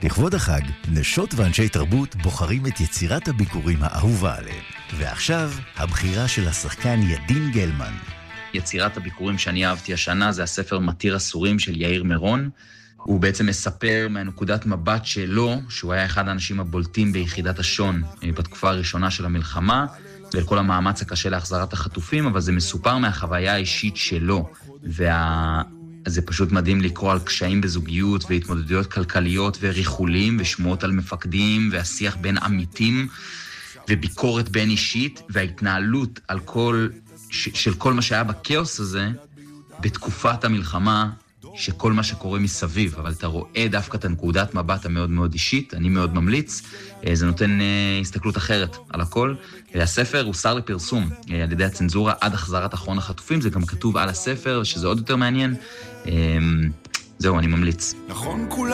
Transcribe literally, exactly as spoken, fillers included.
לכבוד החג, נשות ואנשי תרבות בוחרים את יצירת הביקורים האהובה עליהם. ועכשיו, הבחירה של השחקן ידין גלמן. יצירת הביקורים שאני אהבתי השנה זה הספר מתיר אסורים של יאיר מירון. הוא בעצם מספר מהנקודת מבט שלו, שהוא היה אחד האנשים הבולטים ביחידת השון בתקופה הראשונה של המלחמה, ולכל המאמץ הקשה להחזרת החטופים, אבל זה מסופר מהחוויה האישית שלו. וה... זה פשוט מדהים לקרוא על קשיים בזוגיות והתמודדויות כלכליות וריחולים ושמועות על מפקדים והשיח בין עמיתים וביקורת בין אישית וההתנהלות על כל, ש, של כל מה שהיה בקאוס הזה בתקופת המלחמה, שכל מה שקורה מסביב, אבל אתה רואה דווקא את הנקודת מבט המאוד מאוד אישית, אני מאוד ממליץ, זה נותן הסתכלות אחרת על הכל. הספר הוא שר לפרסום על ידי הצנזורה עד החזרת אחרון החטופים, זה גם כתוב על הספר, שזה עוד יותר מעניין. זהו, אני ממליץ. נכון כולם.